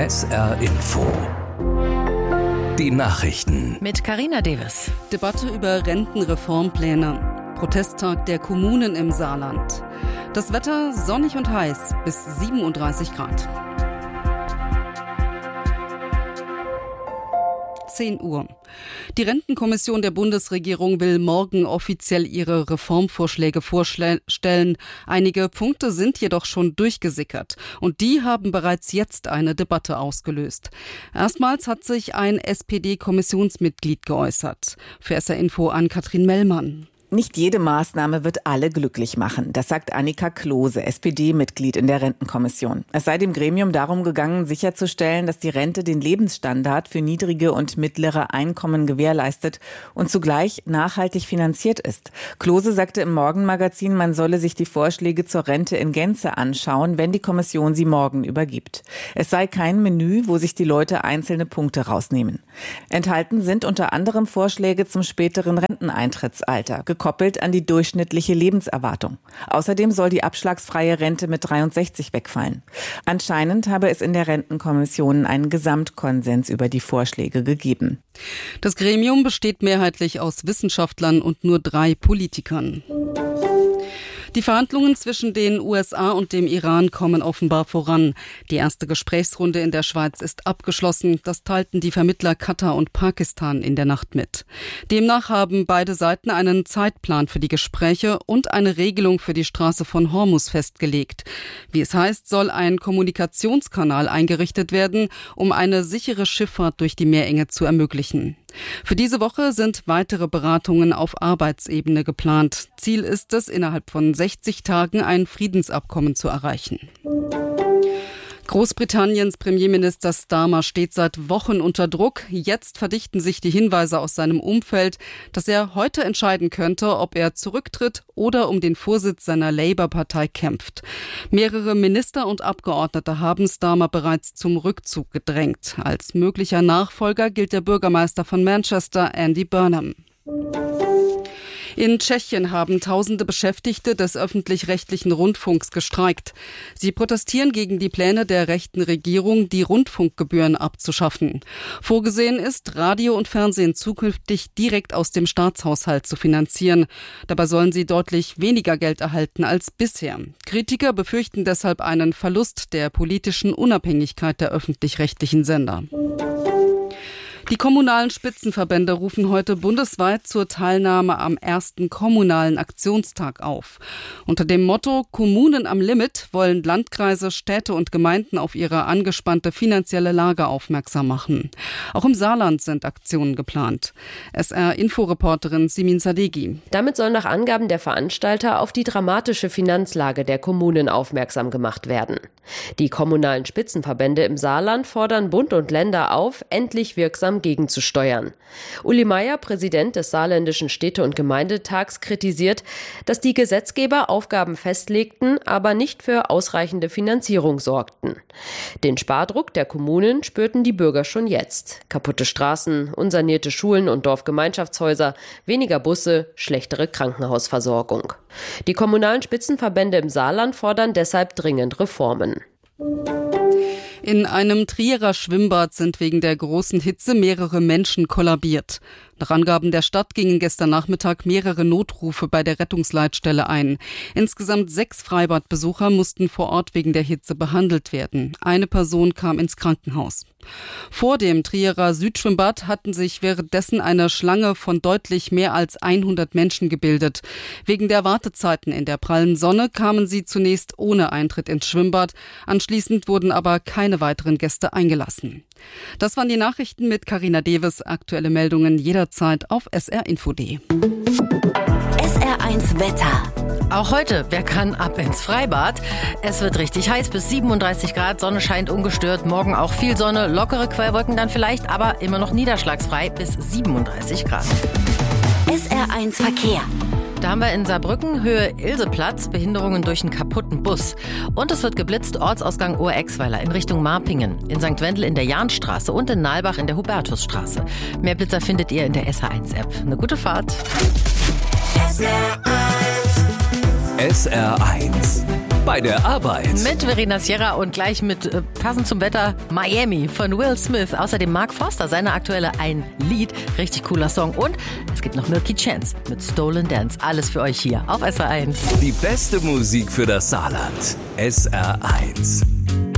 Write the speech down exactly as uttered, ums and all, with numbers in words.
S R Info. Die Nachrichten. Mit Carina Davis. Debatte über Rentenreformpläne. Protesttag der Kommunen im Saarland. Das Wetter sonnig und heiß bis siebenunddreißig Grad. zehn Uhr. Die Rentenkommission der Bundesregierung will morgen offiziell ihre Reformvorschläge vorstellen. Einige Punkte sind jedoch schon durchgesickert und die haben bereits jetzt eine Debatte ausgelöst. Erstmals hat sich ein S P D-Kommissionsmitglied geäußert. Für S R Info an Katrin Mellmann. Nicht jede Maßnahme wird alle glücklich machen. Das sagt Annika Klose, S P D-Mitglied in der Rentenkommission. Es sei dem Gremium darum gegangen, sicherzustellen, dass die Rente den Lebensstandard für niedrige und mittlere Einkommen gewährleistet und zugleich nachhaltig finanziert ist. Klose sagte im Morgenmagazin, man solle sich die Vorschläge zur Rente in Gänze anschauen, wenn die Kommission sie morgen übergibt. Es sei kein Menü, wo sich die Leute einzelne Punkte rausnehmen. Enthalten sind unter anderem Vorschläge zum späteren Renteneintrittsalter, gekoppelt an die durchschnittliche Lebenserwartung. Außerdem soll die abschlagsfreie Rente mit dreiundsechzig wegfallen. Anscheinend habe es in der Rentenkommission einen Gesamtkonsens über die Vorschläge gegeben. Das Gremium besteht mehrheitlich aus Wissenschaftlern und nur drei Politikern. Die Verhandlungen zwischen den U S A und dem Iran kommen offenbar voran. Die erste Gesprächsrunde in der Schweiz ist abgeschlossen. Das teilten die Vermittler Katar und Pakistan in der Nacht mit. Demnach haben beide Seiten einen Zeitplan für die Gespräche und eine Regelung für die Straße von Hormuz festgelegt. Wie es heißt, soll ein Kommunikationskanal eingerichtet werden, um eine sichere Schifffahrt durch die Meerenge zu ermöglichen. Für diese Woche sind weitere Beratungen auf Arbeitsebene geplant. Ziel ist es, innerhalb von sechzig Tagen ein Friedensabkommen zu erreichen. Großbritanniens Premierminister Starmer steht seit Wochen unter Druck. Jetzt verdichten sich die Hinweise aus seinem Umfeld, dass er heute entscheiden könnte, ob er zurücktritt oder um den Vorsitz seiner Labour-Partei kämpft. Mehrere Minister und Abgeordnete haben Starmer bereits zum Rückzug gedrängt. Als möglicher Nachfolger gilt der Bürgermeister von Manchester, Andy Burnham. In Tschechien haben tausende Beschäftigte des öffentlich-rechtlichen Rundfunks gestreikt. Sie protestieren gegen die Pläne der rechten Regierung, die Rundfunkgebühren abzuschaffen. Vorgesehen ist, Radio und Fernsehen zukünftig direkt aus dem Staatshaushalt zu finanzieren. Dabei sollen sie deutlich weniger Geld erhalten als bisher. Kritiker befürchten deshalb einen Verlust der politischen Unabhängigkeit der öffentlich-rechtlichen Sender. Die kommunalen Spitzenverbände rufen heute bundesweit zur Teilnahme am ersten kommunalen Aktionstag auf. Unter dem Motto Kommunen am Limit wollen Landkreise, Städte und Gemeinden auf ihre angespannte finanzielle Lage aufmerksam machen. Auch im Saarland sind Aktionen geplant. S R-Inforeporterin Simin Sadeghi. Damit soll nach Angaben der Veranstalter auf die dramatische Finanzlage der Kommunen aufmerksam gemacht werden. Die kommunalen Spitzenverbände im Saarland fordern Bund und Länder auf, endlich wirksam gegenzusteuern. Uli Meier, Präsident des Saarländischen Städte- und Gemeindetags, kritisiert, dass die Gesetzgeber Aufgaben festlegten, aber nicht für ausreichende Finanzierung sorgten. Den Spardruck der Kommunen spürten die Bürger schon jetzt. Kaputte Straßen, unsanierte Schulen und Dorfgemeinschaftshäuser, weniger Busse, schlechtere Krankenhausversorgung. Die kommunalen Spitzenverbände im Saarland fordern deshalb dringend Reformen. In einem Trierer Schwimmbad sind wegen der großen Hitze mehrere Menschen kollabiert. Nach Angaben der Stadt gingen gestern Nachmittag mehrere Notrufe bei der Rettungsleitstelle ein. Insgesamt sechs Freibadbesucher mussten vor Ort wegen der Hitze behandelt werden. Eine Person kam ins Krankenhaus. Vor dem Trierer Südschwimmbad hatten sich währenddessen eine Schlange von deutlich mehr als hundert Menschen gebildet. Wegen der Wartezeiten in der prallen Sonne kamen sie zunächst ohne Eintritt ins Schwimmbad. Anschließend wurden aber keine weiteren Gäste eingelassen. Das waren die Nachrichten mit Carina Davis. Aktuelle Meldungen jederzeit auf S R Info punkt de. S R eins Wetter. Auch heute, wer kann ab ins Freibad? Es wird richtig heiß, bis siebenunddreißig Grad, Sonne scheint ungestört, morgen auch viel Sonne, lockere Quellwolken dann vielleicht, aber immer noch niederschlagsfrei bis siebenunddreißig Grad. S R eins Verkehr. Da haben wir in Saarbrücken Höhe Ilseplatz Behinderungen durch einen kaputten Bus. Und es wird geblitzt Ortsausgang Ohr-Exweiler in Richtung Marpingen, in Sankt Wendel in der Jahnstraße und in Nalbach in der Hubertusstraße. Mehr Blitzer findet ihr in der S R eins App. Eine gute Fahrt. S R eins. S R eins. bei der Arbeit. Mit Verena Sierra und gleich mit äh, passend zum Wetter Miami von Will Smith. Außerdem Mark Forster, seine aktuelle Ein Lied. Richtig cooler Song. Und es gibt noch Milky Chance mit Stolen Dance. Alles für euch hier auf S R eins. Die beste Musik für das Saarland. S R eins.